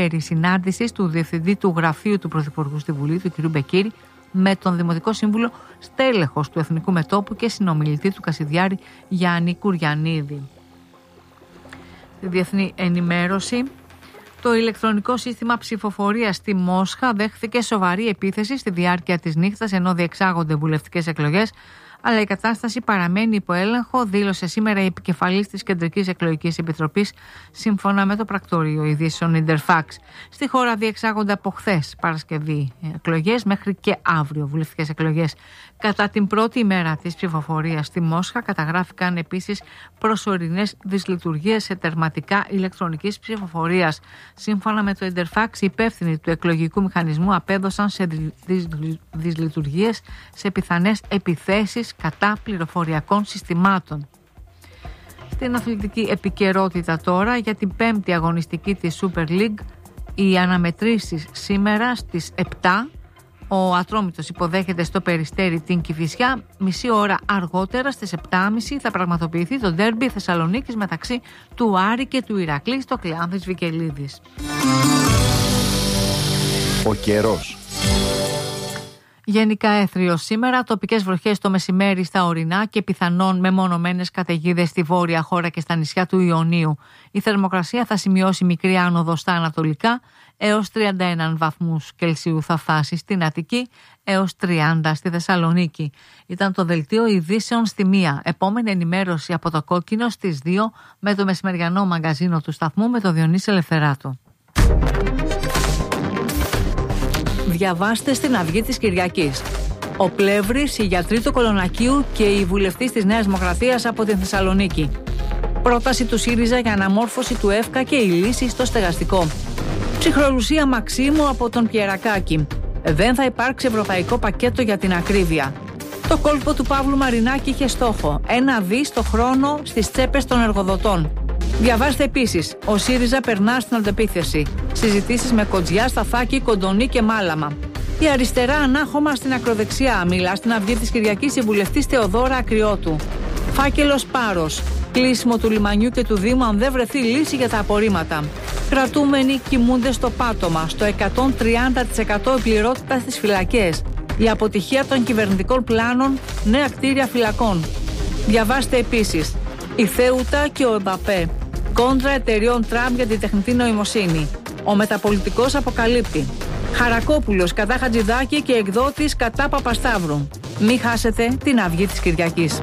περί συνάντησης του Διευθυντή του Γραφείου του Πρωθυπουργού στη Βουλή, του κ. Μπεκίρη, με τον Δημοτικό Σύμβουλο στέλεχος του Εθνικού Μετώπου και συνομιλητή του Κασιδιάρη Γιάννη Κουριανίδη. Στη διεθνή ενημέρωση, το ηλεκτρονικό σύστημα ψηφοφορίας στη Μόσχα δέχθηκε σοβαρή επίθεση στη διάρκεια της νύχτας ενώ διεξάγονται βουλευτικές εκλογές, αλλά η κατάσταση παραμένει υπό έλεγχο, δήλωσε σήμερα η επικεφαλής της Κεντρικής Εκλογικής Επιτροπής, σύμφωνα με το πρακτορείο ειδήσεων Interfax. Στη χώρα διεξάγονται από χθες Παρασκευή εκλογές μέχρι και αύριο βουλευτικές εκλογές. Κατά την πρώτη ημέρα της ψηφοφορίας στη Μόσχα καταγράφηκαν επίσης προσωρινές δυσλειτουργίες σε τερματικά ηλεκτρονικής ψηφοφορίας. Σύμφωνα με το Interfax, οι υπεύθυνοι του εκλογικού μηχανισμού απέδωσαν σε δυσλειτουργίες σε πιθανές επιθέσεις κατά πληροφοριακών συστημάτων. Στην αθλητική επικαιρότητα τώρα, για την 5η αγωνιστική της Super League, οι αναμετρήσεις σήμερα στις 7. Ο Ατρόμητος υποδέχεται στο Περιστέρι την Κηφισιά. Μισή ώρα αργότερα στις 7.30 θα πραγματοποιηθεί το ντέρμπι Θεσσαλονίκης μεταξύ του Άρη και του Ηρακλή στο Κλεάνθης Βικελίδης. Ο καιρός. Γενικά έθριος σήμερα, τοπικές βροχές το μεσημέρι στα ορεινά και πιθανόν μεμονωμένες καταιγίδες στη βόρεια χώρα και στα νησιά του Ιωνίου. Η θερμοκρασία θα σημειώσει μικρή άνοδο στα ανατολικά, έως 31 βαθμούς Κελσίου θα φτάσει στην Αττική, έως 30 στη Θεσσαλονίκη. Ήταν το δελτίο ειδήσεων στη 1. Επόμενη ενημέρωση από το Κόκκινο στις 2 με το μεσημεριανό μαγκαζίνο του σταθμού με το Διονύση Ελευθεράτο. Διαβάστε στην Αυγή της Κυριακής. Ο Πλεύρης, η γιατρή του Κολονακίου και η βουλευτής της Νέας Δημοκρατίας από την Θεσσαλονίκη. Πρόταση του ΣΥΡΙΖΑ για αναμόρφωση του ΕΦΚΑ και η λύση στο στεγαστικό. Ψυχρολουσία Μαξίμου από τον Πιερακάκη. Δεν θα υπάρξει ευρωπαϊκό πακέτο για την ακρίβεια. Το κόλπο του Παύλου Μαρινάκη είχε στόχο 1 δις το χρόνο στις τσέπες των εργοδοτών. Διαβάστε επίσης, ο ΣΥΡΙΖΑ περνά στην αντεπίθεση. Συζητήσεις με Κοντζιά, Σταθάκη, Κοντονή και Μάλαμα. Η αριστερά ανάχωμα στην ακροδεξιά. Μιλά στην Αυγή της Κυριακής η βουλευτής Θεοδώρα Ακριώτου. Φάκελος Πάρος. Κλείσιμο του λιμανιού και του Δήμου αν δεν βρεθεί λύση για τα απορρίμματα. Κρατούμενοι κοιμούνται στο πάτωμα. Στο 130% η πληρότητα στις φυλακές. Η αποτυχία των κυβερνητικών πλάνων, νέα κτίρια φυλακών. Διαβάστε επίσης. Η Θέουτα και ο Εμπαπέ. Κόντρα εταιριών Τραμπ για την τεχνητή νοημοσύνη. Ο μεταπολιτικός αποκαλύπτει. Χαρακόπουλος κατά Χατζηδάκη και εκδότης κατά Παπασταύρου. Μην χάσετε την Αυγή της Κυριακής.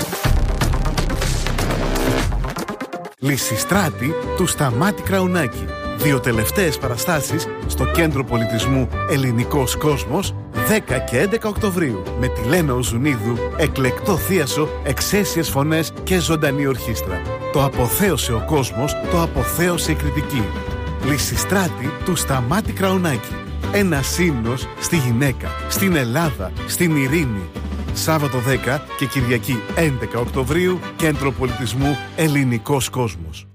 Λυσιστράτη του Σταμάτη Κραουνάκη. 2 τελευταίες παραστάσεις στο Κέντρο Πολιτισμού Ελληνικός Κόσμος 10 και 11 Οκτωβρίου με τη Λένα Οζουνίδου, εκλεκτό θίασο, εξαίσιες φωνές και ζωντανή ορχήστρα. Το αποθέωσε ο κόσμος, το αποθέωσε η κριτική. Λυσιστράτη του Σταμάτη Κραουνάκη. Ένα ύμνος στη γυναίκα, στην Ελλάδα, στην ειρήνη. Σάββατο 10 και Κυριακή 11 Οκτωβρίου, Κέντρο Πολιτισμού Ελληνικός Κόσμος.